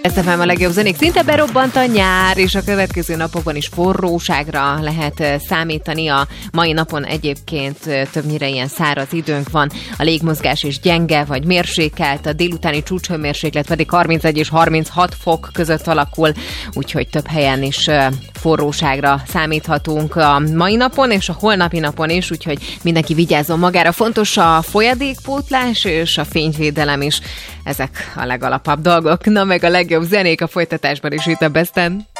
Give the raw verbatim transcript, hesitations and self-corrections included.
Ezt a legjobb zenék. Szinte berobbant a nyár, és a következő napokban is forróságra lehet számítani. A mai napon egyébként többnyire ilyen száraz időnk van. A légmozgás is gyenge vagy mérsékelt, a délutáni csúcshőmérséklet pedig harmincegy és harminchat fok között alakul, úgyhogy több helyen is forróságra számíthatunk a mai napon, és a holnapi napon is, úgyhogy mindenki vigyázzon magára. Fontos a folyadékpótlás és a fényvédelem is. Ezek a legalapabb dolgok. Na meg a legjobb zenék a folytatásban is itt a Besten.